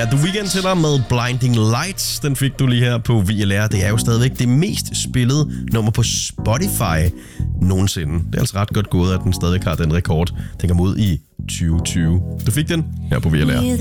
Ja, The Weeknd til dig med Blinding Lights. Den fik du lige her på VLR. Det er jo stadigvæk det mest spillede nummer på Spotify nogensinde. Det er altså ret godt gået, at den stadig har den rekord. Den kommer ud i 2020. Du fik den her på VLR.